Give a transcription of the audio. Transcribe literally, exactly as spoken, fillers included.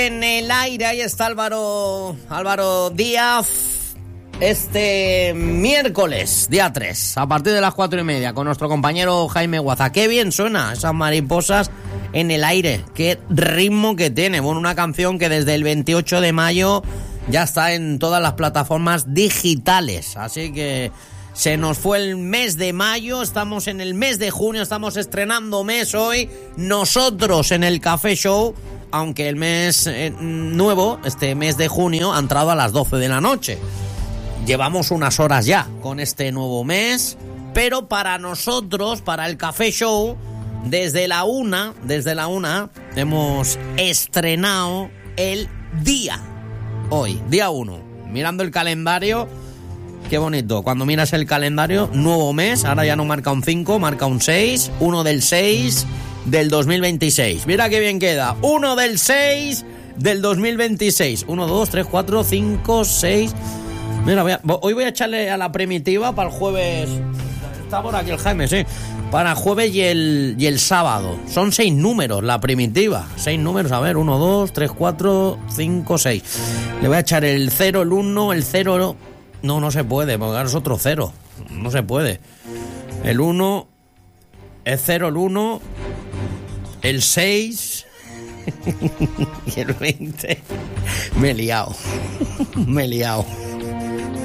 En el aire, ahí está Álvaro, Álvaro Díaz, este miércoles, día tres, a partir de las cuatro y media, con nuestro compañero Jaime Guaza. Qué bien suena esas mariposas en el aire, qué ritmo que tiene. Bueno, una canción que desde el veintiocho de mayo ya está en todas las plataformas digitales, así que se nos fue el mes de mayo, estamos en el mes de junio, estamos estrenando mes hoy, nosotros en el Café Show, aunque el mes eh, nuevo, este mes de junio, ha entrado a las doce de la noche. Llevamos unas horas ya con este nuevo mes, pero para nosotros, para el Café Show, desde la una, desde la una, hemos estrenado el día, hoy, día uno. Mirando el calendario, qué bonito, cuando miras el calendario, nuevo mes, ahora ya no marca un cinco, marca un seis, uno del seis del dos mil veintiséis. Mira qué bien queda, uno del seis del dos mil veintiséis. uno, dos, tres, cuatro, cinco, seis. Mira, voy a, hoy voy a echarle a la primitiva para el jueves. Está por aquí el Jaime, sí. Para el jueves y el, y el sábado. Son seis números la primitiva. Seis números, a ver, uno, dos, tres, cuatro, cinco, seis. Le voy a echar el cero, el uno, el cero. No, no se puede, porque ahora es otro cero. No se puede. El uno, el cero, el uno, el seis y el veinte. Me he liado. Me he liado.